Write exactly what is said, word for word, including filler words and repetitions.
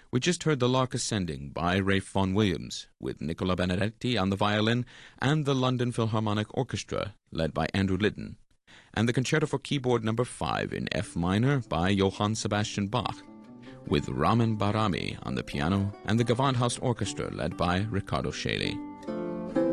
We just heard The Lark Ascending by Ralph Vaughan Williams, with Nicola Benedetti on the violin and the London Philharmonic Orchestra, led by Andrew Litton, and the Concerto for Keyboard number five in F minor by Johann Sebastian Bach, with Ramin Barami on the piano and the Gewandhaus Orchestra, led by Riccardo Chailly.